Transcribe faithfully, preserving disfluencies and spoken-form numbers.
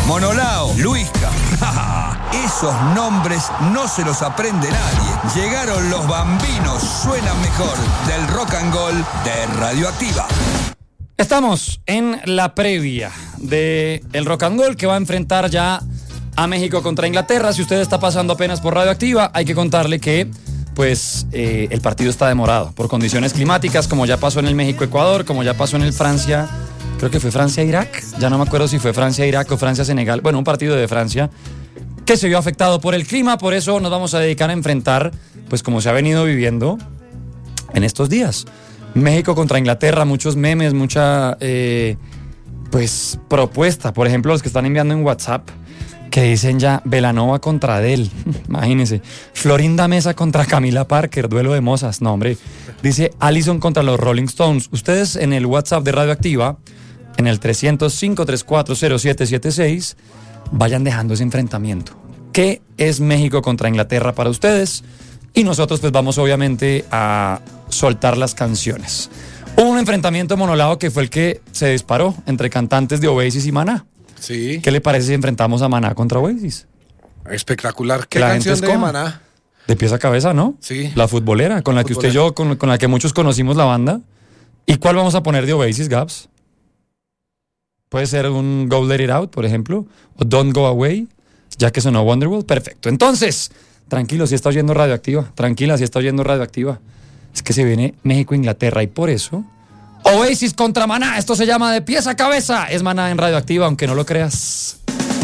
Monolao, Luisca. Esos nombres no se los aprende nadie. Llegaron los bambinos, suenan mejor, del rock and roll de Radioactiva. Estamos en la previa de el Rock and Roll que va a enfrentar ya a México contra Inglaterra. Si usted está pasando apenas por Radioactiva, hay que contarle que pues eh, el partido está demorado por condiciones climáticas, como ya pasó en el México-Ecuador, como ya pasó en el Francia, creo que fue Francia-Irak, ya no me acuerdo si fue Francia-Irak o Francia-Senegal, bueno, un partido de Francia que se vio afectado por el clima. Por eso nos vamos a dedicar a enfrentar, pues como se ha venido viviendo en estos días, México contra Inglaterra, muchos memes, mucha eh, pues propuesta, por ejemplo los que están enviando en WhatsApp, que dicen ya Belanova contra Adele, imagínense, Florinda Mesa contra Camila Parker, duelo de mozas, no hombre, dice Allison contra los Rolling Stones. Ustedes en el WhatsApp de Radioactiva, en el tres cero cinco, tres cuatro cero, siete siete seis, vayan dejando ese enfrentamiento. ¿Qué es México contra Inglaterra para ustedes? Y nosotros pues vamos obviamente a soltar las canciones. Hubo un enfrentamiento monolado que fue el que se disparó entre cantantes de Oasis y Maná. Sí. ¿Qué le parece si enfrentamos a Maná contra Oasis? Espectacular. ¿Qué la canción gente de escoja. Maná? De pies a cabeza, ¿no? Sí. La futbolera, con la que Futbolera. usted y yo, con, con la que muchos conocimos la banda. ¿Y cuál vamos a poner de Oasis, Gabs? Puede ser un Go Let It Out, por ejemplo, o Don't Go Away, ya que sonó Wonderwall. Perfecto. Entonces, tranquilo, si está oyendo Radioactiva. Tranquila, si está oyendo Radioactiva. Es que se viene México-Inglaterra y por eso Oasis contra Maná. Esto se llama De Pies a Cabeza. Es Maná en Radioactiva, aunque no lo creas.